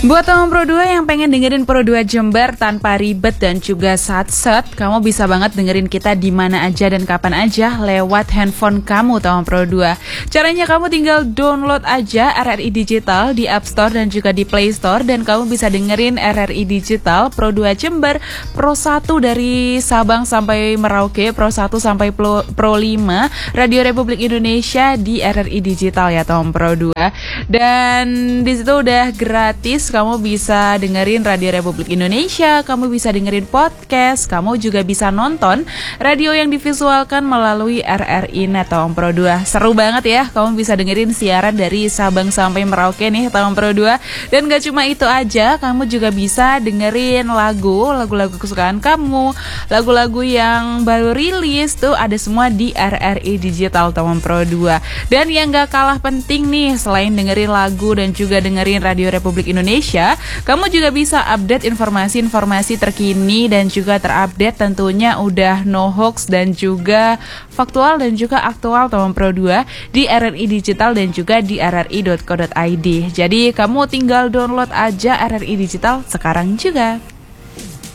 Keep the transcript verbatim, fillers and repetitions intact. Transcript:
Buat teman Pro dua yang pengen dengerin Pro dua Jember tanpa ribet dan juga satset, kamu bisa banget dengerin kita di mana aja dan kapan aja lewat handphone kamu teman Pro dua. Caranya kamu tinggal download aja R R I Digital di App Store dan juga di Play Store, dan kamu bisa dengerin R R I Digital Pro dua Jember, Pro satu dari Sabang sampai Merauke, Pro satu sampai Pro lima, Radio Republik Indonesia di R R I Digital ya teman Pro dua. Dan di situ udah gratis. Kamu bisa dengerin Radio Republik Indonesia, kamu bisa dengerin podcast, kamu juga bisa nonton radio yang divisualkan melalui R R I Net Tahun Pro dua. Seru banget ya, kamu bisa dengerin siaran dari Sabang sampai Merauke nih Tahun Pro dua. Dan gak cuma itu aja, kamu juga bisa dengerin lagu, lagu-lagu kesukaan kamu, lagu-lagu yang baru rilis tuh ada semua di R R I Digital Tahun Pro dua. Dan yang gak kalah penting nih, selain dengerin lagu dan juga dengerin Radio Republik Indonesia, kamu juga bisa update informasi-informasi terkini dan juga terupdate tentunya udah no hoax dan juga faktual dan juga aktual Tahun Pro dua di R R I Digital dan juga di r r i dot co dot i d. Jadi kamu tinggal download aja R R I Digital sekarang juga.